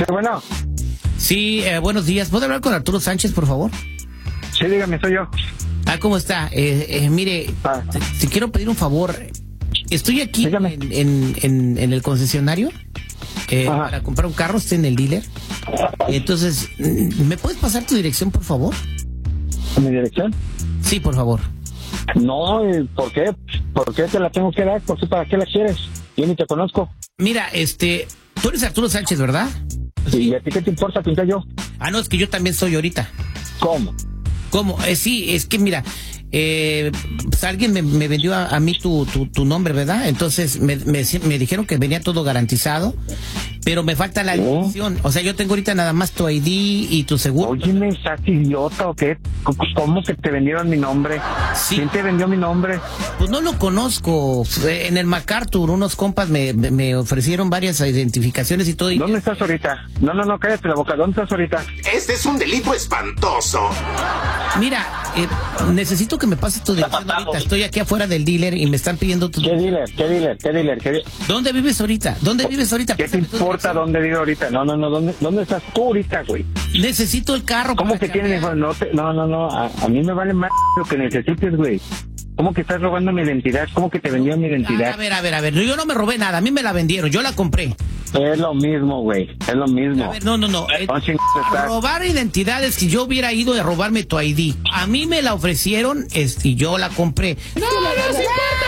Sí, bueno. Sí, buenos días. ¿Puedo hablar con Arturo Sánchez, por favor? Sí, dígame, soy yo. ¿Cómo está? Mire, te quiero pedir un favor. Estoy aquí en el concesionario para comprar un carro. Estoy en el dealer. Entonces, ¿me puedes pasar tu dirección, por favor? ¿Mi dirección? Sí, por favor. No, ¿por qué? ¿Por qué te la tengo que dar? ¿Por qué? ¿Para qué la quieres? Yo ni te conozco. Mira, tú eres Arturo Sánchez, ¿verdad? Sí. ¿Y a ti qué te importa quién soy yo? No, es que yo también soy ahorita. ¿Cómo? Sí, es que mira, pues alguien me vendió a mí tu nombre, ¿verdad? Entonces me dijeron que venía todo garantizado, pero me falta la dirección. O sea, yo tengo ahorita nada más tu ID y tu seguro. Oye, ¿estás idiota o qué? ¿Cómo que te vendieron mi nombre? Sí. ¿Quién te vendió mi nombre? Pues no lo conozco. En el MacArthur unos compas me ofrecieron varias identificaciones y todo. ¿Dónde estás ahorita? No, cállate la boca. ¿Dónde estás ahorita? Este es un delito espantoso. Mira, necesito que me pases tu dirección ahorita. Estoy aquí afuera del dealer y me están pidiendo tu... ¿Qué dealer? ¿Dónde vives ahorita? ¿Qué te importa dónde vivo ahorita? No, ¿dónde estás tú ahorita, güey? Necesito el carro. ¿Cómo que tienes? No, a mí me vale más lo que necesites, güey. ¿Cómo que estás robando mi identidad? ¿Cómo que te vendió mi identidad? A ver, yo no me robé nada, a mí me la vendieron, yo la compré. Es lo mismo, güey, es lo mismo. A ver, no. Robar identidades, si yo hubiera ido a robarme tu ID. A mí me la ofrecieron y yo la compré. ¡No se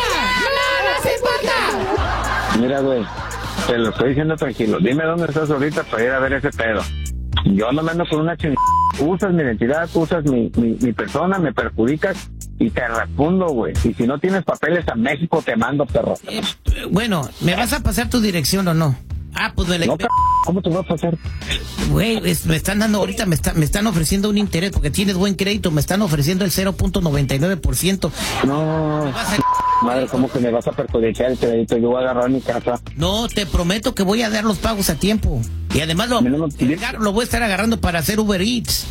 importa! Mira, güey, te lo estoy diciendo tranquilo. Dime dónde estás ahorita para ir a ver ese pedo. Yo no me ando con una chingada. Usas mi identidad, usas mi persona, me perjudicas y te refundo, güey. Y si no tienes papeles a México, te mando, perro. Bueno, ¿me vas a pasar tu dirección o no? Pues me la... No, ¿cómo te vas a pasar? Güey, me están dando ahorita, me están ofreciendo un interés porque tienes buen crédito, me están ofreciendo el 0.99%. No, madre, ¿cómo que me vas a perjudicar el crédito? Yo voy a agarrar mi casa. No, te prometo que voy a dar los pagos a tiempo. Y además lo voy a estar agarrando para hacer Uber Eats.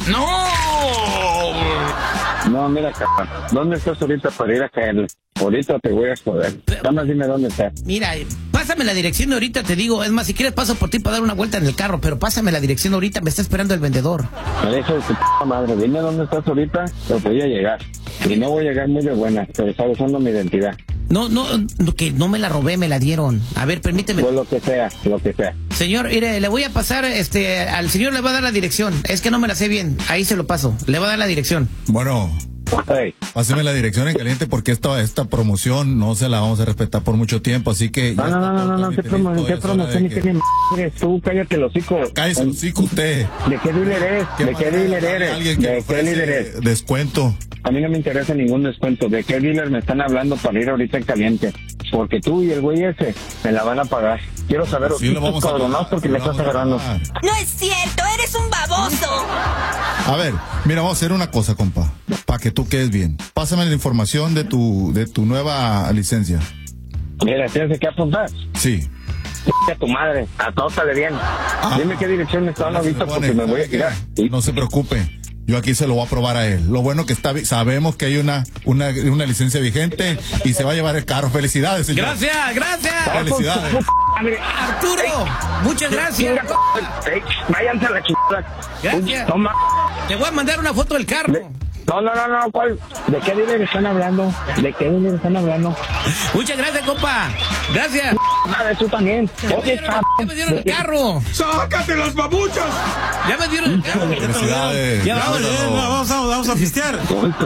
No, mira, cabrón, ¿dónde estás ahorita para ir a caerle? Ahorita te voy a joder. Nada más dime dónde estás. Mira, pásame la dirección ahorita, te digo. Es más, si quieres paso por ti para dar una vuelta en el carro, pero pásame la dirección ahorita, me está esperando el vendedor. Me dejo de tu p*** madre, dime dónde estás ahorita, te voy a llegar. Y no voy a llegar muy de buena, pero está usando mi identidad. No, que no me la robé, me la dieron. A ver, permíteme. Pues lo que sea. Señor, mire, le voy a pasar, al señor le va a dar la dirección. Es que no me la sé bien, ahí se lo paso. Le va a dar la dirección. Bueno, páseme la dirección en caliente porque esta promoción no se la vamos a respetar por mucho tiempo, así que... No, ¿qué promoción? Ni que ni eres tú, cállate el hocico. Cállate el hocico usted. ¿De qué dealer eres? ¿De qué dealer eres? Descuento. A mí no me interesa ningún descuento. ¿De qué dealer me están hablando para ir ahorita en caliente? Porque tú y el güey ese me la van a pagar. Quiero saber, cabronazo, porque me estás agarrando. No es cierto, eres un baboso. A ver, mira, vamos a hacer una cosa, compa, para que tú quedes bien. Pásame la información de tu nueva licencia. Mira, ¿tienes que apuntar? Sí. A tu madre, a todos sale bien. Dime qué dirección me estaban ahorita porque me voy a tirar. ¿Sí? No se preocupe. Yo aquí se lo voy a probar a él. Lo bueno que sabemos que hay una licencia vigente y se va a llevar el carro. Felicidades, señor. Gracias. Felicidades. Arturo, muchas gracias. Váyanse a la chingada. Gracias. Toma. Te voy a mandar una foto del carro. No, ¿cuál? ¿De qué dealer están hablando? Muchas gracias, compa. Gracias. Madre, tú también. Oye, ya me dieron el carro. ¡Sácate las babuchas! Ya me dieron el carro. Felicidades. Ya Vamos a pistear.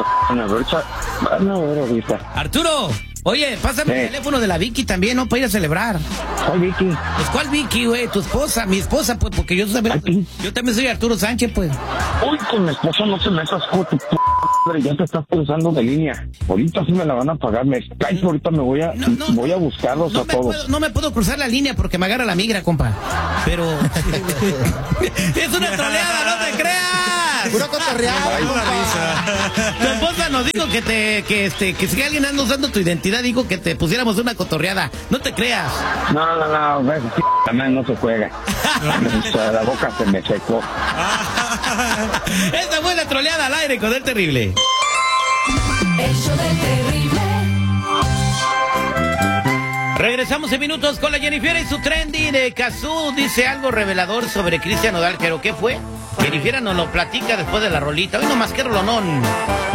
Arturo, oye, pásame el teléfono de la Vicky también, ¿no? Para ir a celebrar. ¿Cuál Vicky? Pues, ¿cuál Vicky, güey? Tu esposa, mi esposa, pues, porque yo también soy Arturo Sánchez, pues. Uy, con mi esposa no te metas, con tu madre, ya te estás cruzando de línea. Ahorita sí me la van a pagar, me caes, ahorita me voy a buscarlos a todos. No me puedo cruzar la línea porque me agarra la migra, compa. Pero... es una troleada, no te creas. Pura cotorreada. Tu esposa nos dijo que si alguien anda usando tu identidad, dijo que te pusiéramos una cotorreada. No te creas. No, también no se juega. La boca se me secó. Esta fue la troleada al aire con el terrible. El show del terrible. Regresamos en minutos con la Jennifer y su trendy de Cazú. Dice algo revelador sobre Cristian Nodal, pero ¿qué fue? Jennifer nos lo platica después de la rolita. Hoy nomás que rolonón.